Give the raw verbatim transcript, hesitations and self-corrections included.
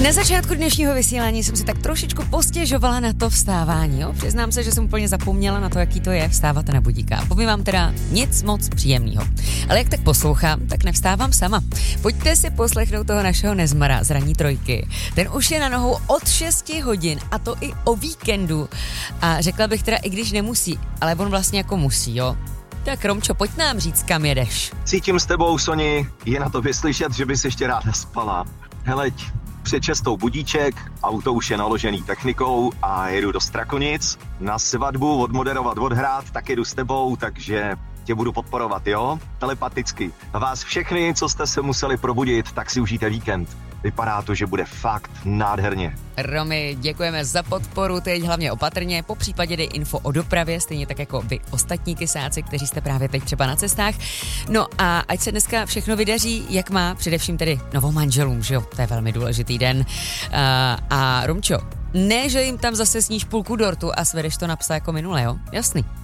Na začátku dnešního vysílání jsem si tak trošičku postěžovala na to vstávání. Jo? Přiznám se, že jsem úplně zapomněla na to, jaký to je vstávat na budíka. Povím vám teda nic moc příjemného. Ale jak tak poslouchám, tak nevstávám sama. Pojďte si poslechnout toho našeho Nezmara z ranní trojky. Ten už je na nohou od šesti hodin a to i o víkendu. A řekla bych teda, i když nemusí, ale on vlastně jako musí, jo. Tak Romčo, pojď nám říct, kam jedeš. Cítím s tebou, Soni, je na to vyslyšet, že bys ještě ráda spala. Heleď, před šestou budíček, auto už je naložený technikou a jedu do Strakonic. Na svatbu odmoderovat, odhrát, tak jedu s tebou, takže tě budu podporovat, jo? Telepaticky. A vás všechny, co jste se museli probudit, tak si užijte víkend. Vypadá to, že bude fakt nádherně. Romy, děkujeme za podporu, teď hlavně opatrně, po případě dej info o dopravě, stejně tak jako vy ostatní kysáci, kteří jste právě teď třeba na cestách. No a ať se dneska všechno vydaří, jak má, především tedy novomanželům, že jo, to je velmi důležitý den. A, a Romčo, ne, že jim tam zase sníš půlku dortu a svedeš to na psa jako minule, jo? Jasný.